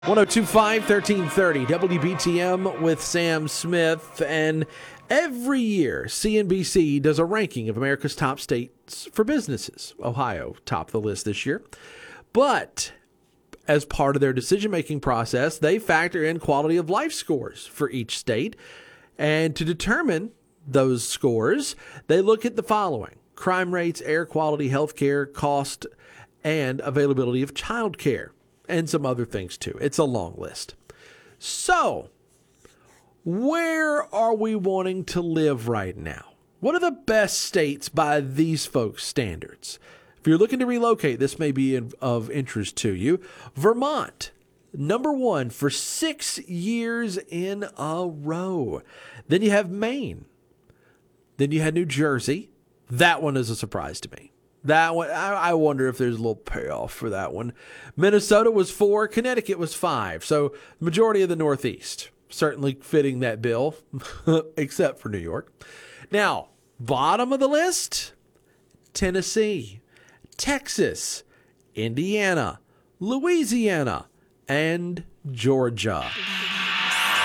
1025 1330 WBTM with Sam Smith. And every year, CNBC does a ranking of America's top states for businesses. Ohio topped the list this year. But as part of their decision-making process, they factor in quality of life scores for each state. And to determine those scores, they look at the following: crime rates, air quality, healthcare, cost, and availability of childcare, and some other things too. It's a long list. So, where are we wanting to live right now? What are the best states by these folks' standards? If you're looking to relocate, this may be of interest to you. Vermont, number one for 6 years in a row. Then you have Maine. Then you had New Jersey. That one is a surprise to me. That one, I wonder if there's a little payoff for that one. Minnesota was 4. Connecticut was 5. So majority of the Northeast certainly fitting that bill, except for New York. Now, bottom of the list, Tennessee, Texas, Indiana, Louisiana, and Georgia.